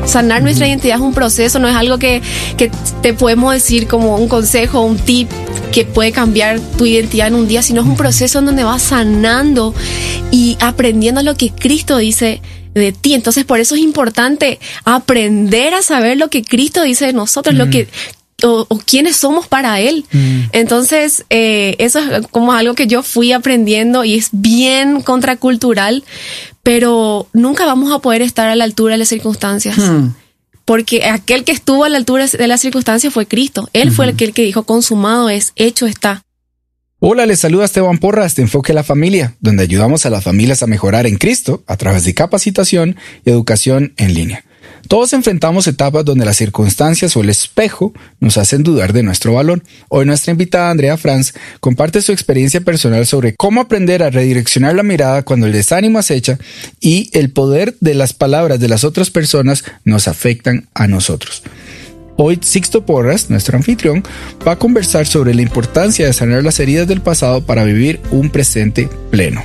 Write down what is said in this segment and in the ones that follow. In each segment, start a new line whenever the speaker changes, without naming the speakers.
Sanar nuestra identidad es un proceso, no es algo que te podemos decir como un consejo, un tip que puede cambiar tu identidad en un día, sino es un proceso en donde vas sanando y aprendiendo lo que Cristo dice de ti. Entonces, por eso es importante aprender a saber lo que Cristo dice de nosotros, lo que o quiénes somos para Él. Entonces, eso es como algo que yo fui aprendiendo y es bien contracultural, pero nunca vamos a poder estar a la altura de las circunstancias. Porque aquel que estuvo a la altura de las circunstancias fue Cristo. Él fue el que dijo, consumado es, hecho está.
Hola, les saluda Esteban Porras de Enfoque a la Familia, donde ayudamos a las familias a mejorar en Cristo a través de capacitación y educación en línea. Todos enfrentamos etapas donde las circunstancias o el espejo nos hacen dudar de nuestro valor. Hoy nuestra invitada Andrea Franz comparte su experiencia personal sobre cómo aprender a redireccionar la mirada cuando el desánimo acecha y el poder de las palabras de las otras personas nos afectan a nosotros. Hoy Sixto Porras, nuestro anfitrión, va a conversar sobre la importancia de sanar las heridas del pasado para vivir un presente pleno.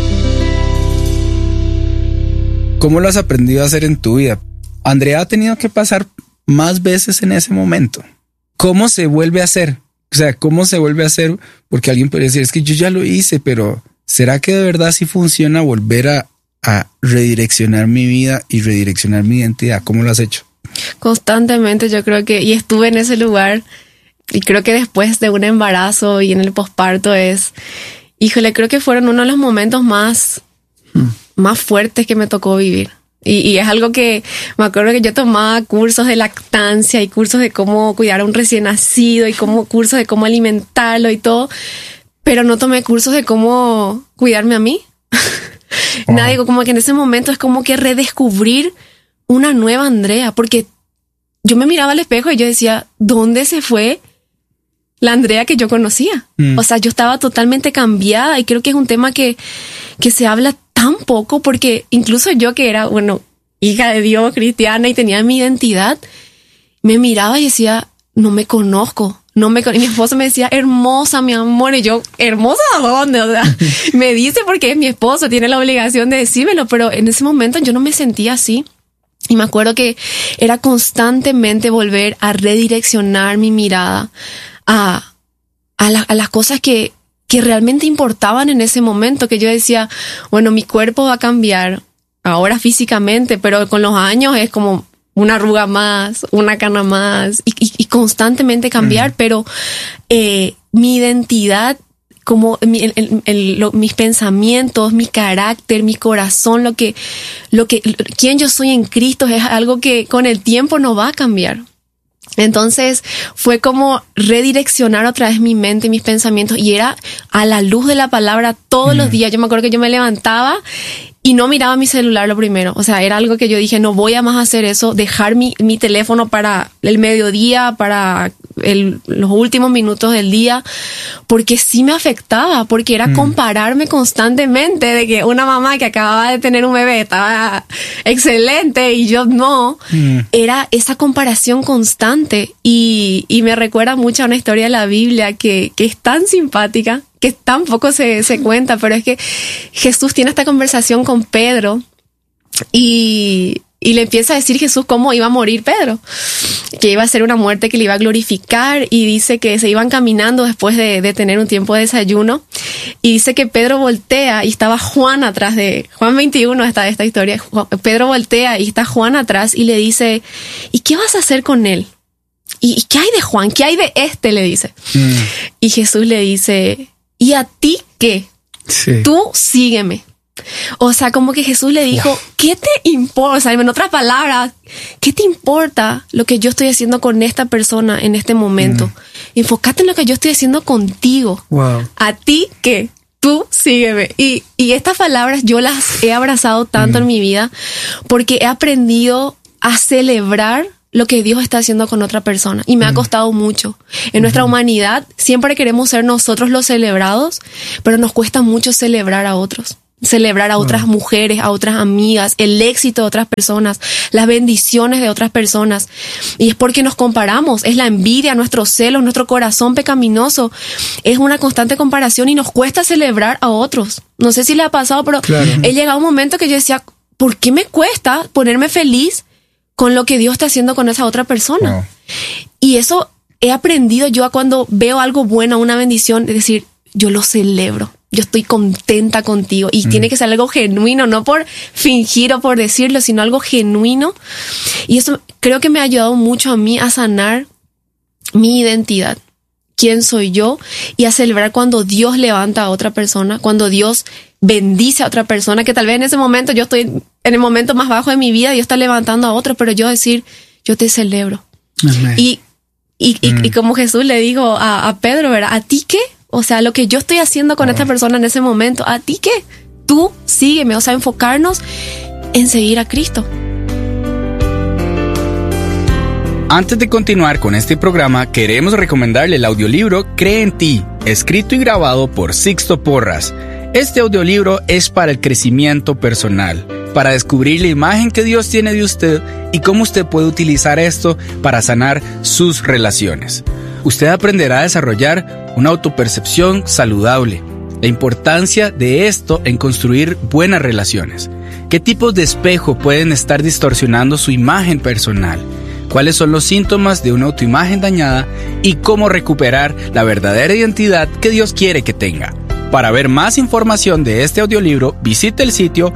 ¿Cómo lo has aprendido a hacer en tu vida? Andrea ha tenido que pasar más veces en ese momento. ¿Cómo se vuelve a hacer? O sea, ¿cómo se vuelve a hacer? Porque alguien podría decir, es que yo ya lo hice, pero ¿será que de verdad sí funciona volver a redireccionar mi vida y redireccionar mi identidad? ¿Cómo lo has hecho?
Constantemente, yo creo que, y estuve en ese lugar, y creo que después de un embarazo y en el posparto creo que fueron uno de los momentos más fuertes que me tocó vivir. Y es algo que me acuerdo que yo tomaba cursos de lactancia y cursos de cómo cuidar a un recién nacido y cursos de cómo alimentarlo y todo, pero no tomé cursos de cómo cuidarme a mí. Nadie, como que en ese momento es como que redescubrir una nueva Andrea, porque yo me miraba al espejo y yo decía, ¿dónde se fue la Andrea que yo conocía? O sea, yo estaba totalmente cambiada y creo que es un tema que se habla tan poco, porque incluso yo que era, hija de Dios, cristiana y tenía mi identidad, me miraba y decía, no me conozco. Y mi esposo me decía, hermosa, mi amor. Y yo, ¿hermosa dónde? O sea, me dice porque es mi esposo, tiene la obligación de decírmelo, pero en ese momento yo no me sentía así. Y me acuerdo que era constantemente volver a redireccionar mi mirada a las cosas que realmente importaban en ese momento, que yo decía, mi cuerpo va a cambiar ahora físicamente, pero con los años es como una arruga más, una cana más y constantemente cambiar, pero mi identidad, como mis pensamientos, mi carácter, mi corazón, quién yo soy en Cristo es algo que con el tiempo no va a cambiar. Entonces fue como redireccionar otra vez mi mente y mis pensamientos, y era a la luz de la palabra todos los días. Yo me acuerdo que yo me levantaba y no miraba mi celular lo primero. O sea, era algo que yo dije, no voy a más hacer eso, dejar mi teléfono para el mediodía, para los últimos minutos del día, porque sí me afectaba, porque era compararme constantemente de que una mamá que acababa de tener un bebé estaba excelente y yo no. Era esa comparación constante y me recuerda mucho a una historia de la Biblia que es tan simpática, que tampoco se cuenta, pero es que Jesús tiene esta conversación con Pedro y le empieza a decir Jesús cómo iba a morir Pedro, que iba a ser una muerte que le iba a glorificar, y dice que se iban caminando después de tener un tiempo de desayuno, y dice que Pedro voltea y estaba Juan atrás de Juan 21, está esta historia. Pedro voltea y está Juan atrás y le dice, ¿y qué vas a hacer con él? ¿Y qué hay de Juan? ¿Qué hay de este? Le dice. Y Jesús le dice, ¿y a ti qué? Sí. Tú sígueme. O sea, como que Jesús le dijo, ¿qué te importa? O sea, en otras palabras, ¿qué te importa lo que yo estoy haciendo con esta persona en este momento? Enfócate en lo que yo estoy haciendo contigo. Wow. ¿A ti qué? Tú sígueme. Y estas palabras yo las he abrazado tanto en mi vida, porque he aprendido a celebrar lo que Dios está haciendo con otra persona. Y me ha costado mucho. En nuestra humanidad siempre queremos ser nosotros los celebrados, pero nos cuesta mucho celebrar a otros. Celebrar a otras mujeres, a otras amigas, el éxito de otras personas, las bendiciones de otras personas. Y es porque nos comparamos. Es la envidia, nuestros celos, nuestro corazón pecaminoso. Es una constante comparación y nos cuesta celebrar a otros. No sé si le ha pasado, pero he llegado a un momento que yo decía, ¿por qué me cuesta ponerme feliz con lo que Dios está haciendo con esa otra persona.
Wow.
Y eso he aprendido yo a cuando veo algo bueno, una bendición, es decir, yo lo celebro. Yo estoy contenta contigo y tiene que ser algo genuino, no por fingir o por decirlo, sino algo genuino. Y eso creo que me ha ayudado mucho a mí a sanar mi identidad, quién soy yo, y a celebrar cuando Dios levanta a otra persona, cuando Dios bendice a otra persona, que tal vez en ese momento yo estoy en el momento más bajo de mi vida, Dios está levantando a otro, pero yo decir, yo te celebro.
Amén.
Y como Jesús le dijo a Pedro, ¿verdad? ¿A ti qué? O sea, lo que yo estoy haciendo con esta persona en ese momento, ¿a ti qué? Tú sígueme, o sea, enfocarnos en seguir a Cristo.
Antes de continuar con este programa, queremos recomendarle el audiolibro Cree en ti, escrito y grabado por Sixto Porras. Este audiolibro es para el crecimiento personal, para descubrir la imagen que Dios tiene de usted y cómo usted puede utilizar esto para sanar sus relaciones. Usted aprenderá a desarrollar una autopercepción saludable, la importancia de esto en construir buenas relaciones, qué tipos de espejo pueden estar distorsionando su imagen personal, cuáles son los síntomas de una autoimagen dañada y cómo recuperar la verdadera identidad que Dios quiere que tenga. Para ver más información de este audiolibro, visite el sitio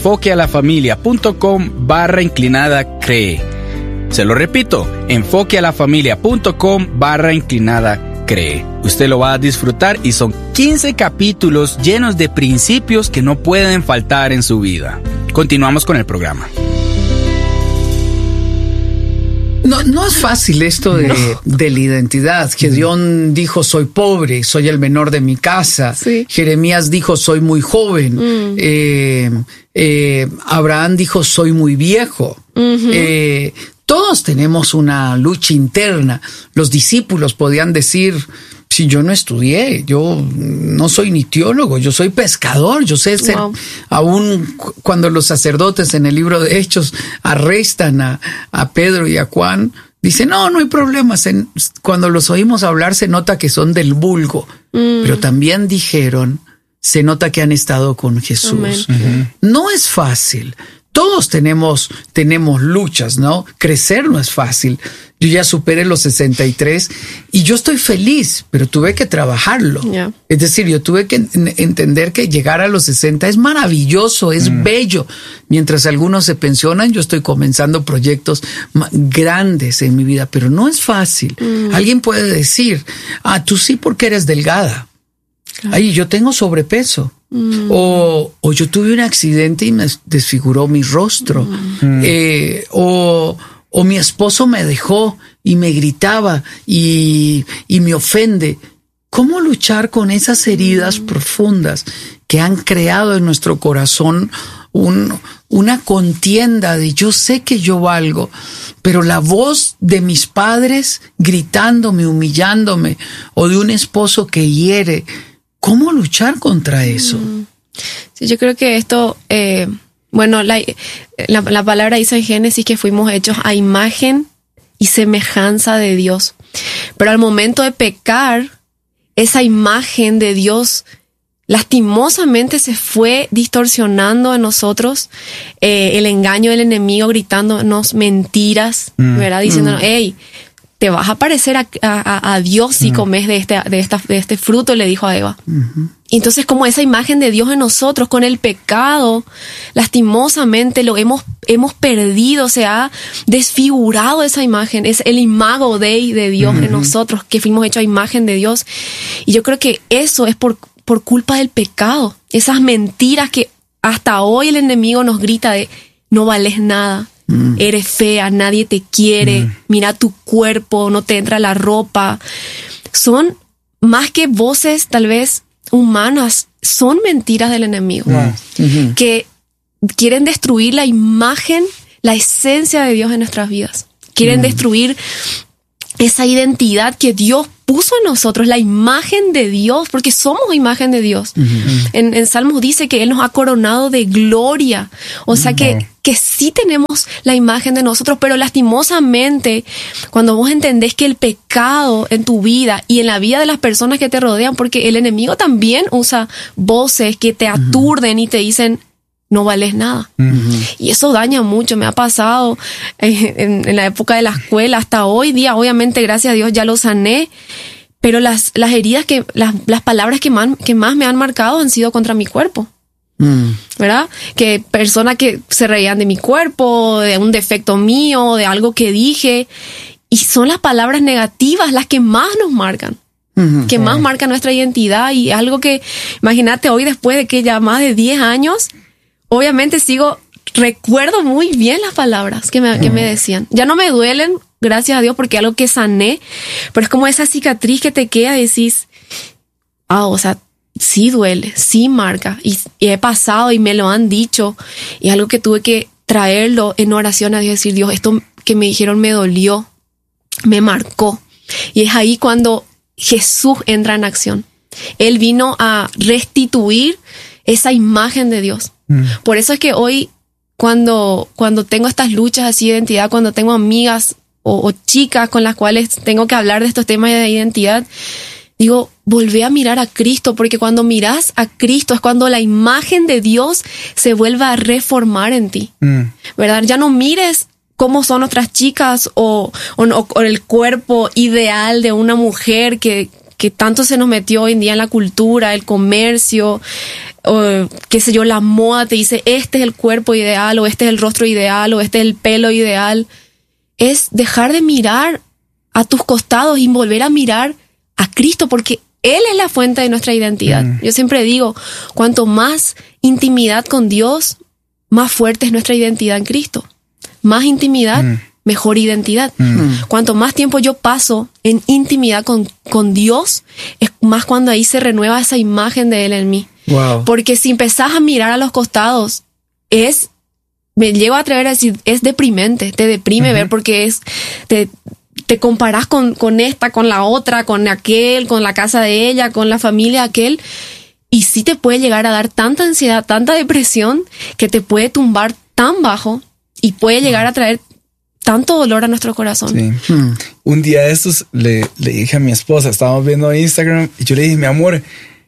enfoquealafamilia.com/cree. Se lo repito, enfoquealafamilia.com/cree. Usted lo va a disfrutar y son 15 capítulos llenos de principios que no pueden faltar en su vida. Continuamos con el programa.
No es fácil esto de la identidad. Gedeón dijo, soy pobre, soy el menor de mi casa.
Sí.
Jeremías dijo, soy muy joven. Abraham dijo, soy muy viejo. Todos tenemos una lucha interna. Los discípulos podían decir, si yo no estudié, yo no soy ni teólogo, yo soy pescador, yo sé ser. Wow. Aún cuando los sacerdotes en el libro de Hechos arrestan a Pedro y a Juan, dicen, no hay problemas. Cuando los oímos hablar se nota que son del vulgo, pero también dijeron, se nota que han estado con Jesús. No es fácil. Todos tenemos luchas, ¿no? Crecer no es fácil. Yo ya superé los 63 y yo estoy feliz, pero tuve que trabajarlo. Yeah. Es decir, yo tuve que entender que llegar a los 60 es maravilloso, es bello. Mientras algunos se pensionan, yo estoy comenzando proyectos grandes en mi vida, pero no es fácil. Alguien puede decir, tú sí porque eres delgada. Ay, yo tengo sobrepeso. O yo tuve un accidente y me desfiguró mi rostro. O mi esposo me dejó y me gritaba y me ofende. ¿Cómo luchar con esas heridas profundas que han creado en nuestro corazón una contienda de yo sé que yo valgo, pero la voz de mis padres gritándome, humillándome, o de un esposo que hiere? ¿Cómo luchar contra eso?
Sí, yo creo que esto, la palabra dice en Génesis que fuimos hechos a imagen y semejanza de Dios. Pero al momento de pecar, esa imagen de Dios lastimosamente se fue distorsionando en nosotros. El engaño del enemigo gritándonos mentiras, ¿verdad? Diciéndonos, hey, te vas a parecer a Dios si comes de este fruto, le dijo a Eva. Entonces, como esa imagen de Dios en nosotros, con el pecado, lastimosamente lo hemos perdido, se ha desfigurado esa imagen. Es el imago Dei de Dios en nosotros, que fuimos hechos a imagen de Dios. Y yo creo que eso es por culpa del pecado. Esas mentiras que hasta hoy el enemigo nos grita de no vales nada. Eres fea, nadie te quiere, mira tu cuerpo, no te entra la ropa. Son más que voces tal vez humanas, son mentiras del enemigo que quieren destruir la imagen, la esencia de Dios en nuestras vidas. Quieren destruir esa identidad que Dios puso en nosotros, la imagen de Dios, porque somos imagen de Dios. En Salmos dice que Él nos ha coronado de gloria. O sea que sí tenemos la imagen de nosotros, pero lastimosamente, cuando vos entendés que el pecado en tu vida y en la vida de las personas que te rodean, porque el enemigo también usa voces que te aturden y te dicen, no vales nada. Y eso daña mucho. Me ha pasado en la época de la escuela hasta hoy día. Obviamente, gracias a Dios, ya lo sané. Pero las heridas, las palabras que más me han marcado han sido contra mi cuerpo. ¿Verdad? Que personas que se reían de mi cuerpo, de un defecto mío, de algo que dije. Y son las palabras negativas las que más nos marcan. Que más marcan nuestra identidad. Y algo que, imagínate, hoy después de que ya más de 10 años... Obviamente recuerdo muy bien las palabras que me decían. Ya no me duelen, gracias a Dios, porque es algo que sané, pero es como esa cicatriz que te queda y decís, o sea, sí duele, sí marca, y he pasado y me lo han dicho, y algo que tuve que traerlo en oración a Dios, decir, Dios, esto que me dijeron me dolió, me marcó. Y es ahí cuando Jesús entra en acción. Él vino a restituir esa imagen de Dios. Por eso es que hoy, cuando tengo estas luchas así de identidad, cuando tengo amigas o chicas con las cuales tengo que hablar de estos temas de identidad, digo, volvé a mirar a Cristo, porque cuando miras a Cristo es cuando la imagen de Dios se vuelve a reformar en ti, ¿verdad? Ya no mires cómo son otras chicas o el cuerpo ideal de una mujer que tanto se nos metió hoy en día en la cultura, el comercio, o qué sé yo, la moda te dice, este es el cuerpo ideal, o este es el rostro ideal, o este es el pelo ideal. Es dejar de mirar a tus costados y volver a mirar a Cristo, porque Él es la fuente de nuestra identidad. Yo siempre digo, cuanto más intimidad con Dios, más fuerte es nuestra identidad en Cristo. Más intimidad, mejor identidad. Cuanto más tiempo yo paso en intimidad con Dios, es más cuando ahí se renueva esa imagen de Él en mí.
Wow.
Porque si empezás a mirar a los costados, me llego a atrever a decir, es deprimente, te deprime ver, porque te comparás con esta, con la otra, con aquel, con la casa de ella, con la familia de aquel, y sí te puede llegar a dar tanta ansiedad, tanta depresión, que te puede tumbar tan bajo y puede llegar a traer tanto dolor a nuestro corazón.
Sí. Un día de estos le dije a mi esposa, estábamos viendo Instagram, y yo le dije, mi amor,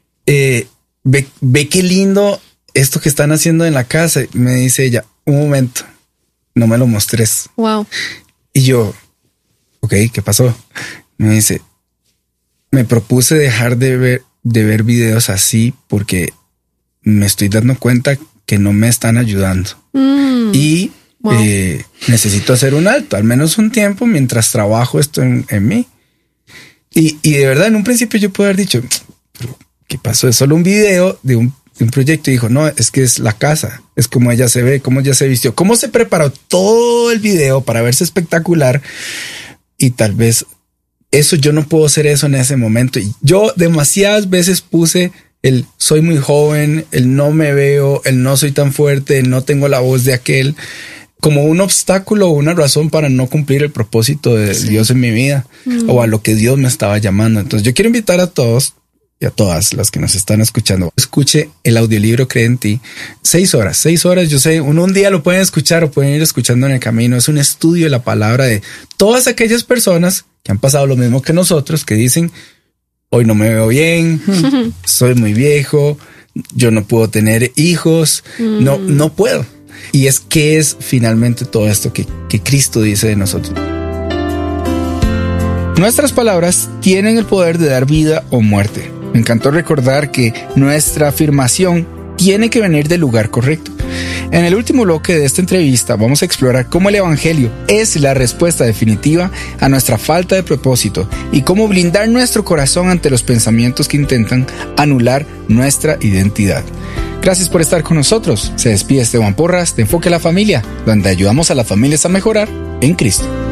ve qué lindo esto que están haciendo en la casa. Y me dice ella, un momento, no me lo mostres.
Wow.
Y yo, ok, ¿qué pasó? Me dice, me propuse dejar de ver videos así porque me estoy dando cuenta que no me están ayudando. Y wow, necesito hacer un alto, al menos un tiempo, mientras trabajo esto en mí. Y de verdad, en un principio yo puedo haber dicho, pero ¿qué pasó? Es solo un video de un proyecto. Y dijo, no, es que es la casa, es como ella se ve, cómo ella se vistió, cómo se preparó todo el video para verse espectacular. Y tal vez eso, yo no puedo hacer eso en ese momento. Y yo demasiadas veces puse el soy muy joven, el no me veo, el no soy tan fuerte, el no tengo la voz de aquel, como un obstáculo o una razón para no cumplir el propósito de Dios en mi vida o a lo que Dios me estaba llamando. Entonces yo quiero invitar a todos y a todas las que nos están escuchando, escuche el audiolibro Cree en Ti. 6 horas, yo sé, un día lo pueden escuchar o pueden ir escuchando en el camino. Es un estudio de la palabra de todas aquellas personas que han pasado lo mismo que nosotros, que dicen, hoy no me veo bien, soy muy viejo, yo no puedo tener hijos, no puedo. Y es que es finalmente todo esto que Cristo dice de nosotros. Nuestras palabras tienen el poder de dar vida o muerte. Me encantó recordar que nuestra afirmación tiene que venir del lugar correcto. En el último bloque de esta entrevista vamos a explorar cómo el evangelio es la respuesta definitiva a nuestra falta de propósito y cómo blindar nuestro corazón ante los pensamientos que intentan anular nuestra identidad. Gracias por estar con nosotros. Se despide Esteban Porras de Enfoque a la Familia, donde ayudamos a las familias a mejorar en Cristo.